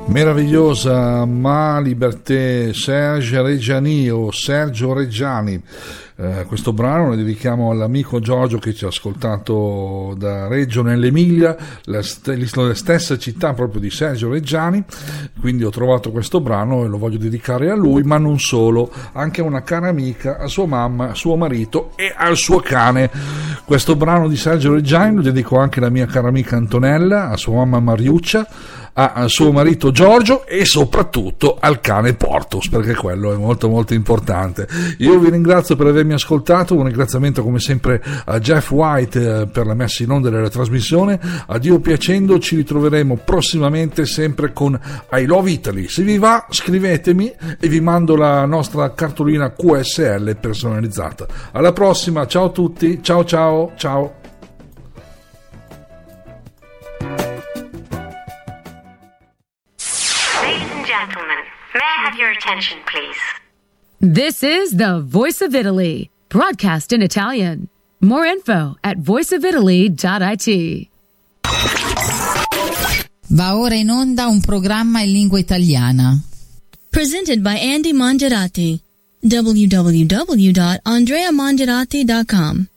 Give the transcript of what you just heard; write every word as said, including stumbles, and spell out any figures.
Meravigliosa Ma Liberté, Serge Reggiani o Sergio Reggiani. Eh, questo brano lo dedichiamo all'amico Giorgio che ci ha ascoltato da Reggio nell'Emilia, la, st- la stessa città proprio di Sergio Reggiani. Quindi ho trovato questo brano e lo voglio dedicare a lui, ma non solo, anche a una cara amica, a sua mamma, a suo marito e al suo cane. Questo brano di Sergio Reggiani lo dedico anche alla mia cara amica Antonella, a sua mamma Mariuccia, a suo marito Giorgio e soprattutto al cane Portus, perché quello è molto molto importante. Io vi ringrazio per avermi ascoltato, un ringraziamento come sempre a Jeff White per la messa in onda della trasmissione. A Dio piacendo ci ritroveremo prossimamente sempre con I Love Italy. Se vi va scrivetemi e vi mando la nostra cartolina Q S L personalizzata. Alla prossima, ciao a tutti, ciao ciao ciao. May I have your attention, please? This is the Voice of Italy, broadcast in Italian. More info at voice of italy dot it. Va ora in onda un programma in lingua italiana. Presented by Andy Mangerati. w w w dot andrea mangerati dot com